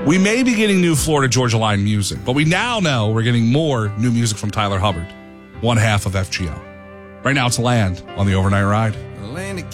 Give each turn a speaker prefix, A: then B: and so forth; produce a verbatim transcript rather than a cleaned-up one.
A: We may be getting new Florida Georgia Line music, but we now know we're getting more new music from Tyler Hubbard, one half of F G O. Right now it's Land on the Overnight Ride.
B: Atlantic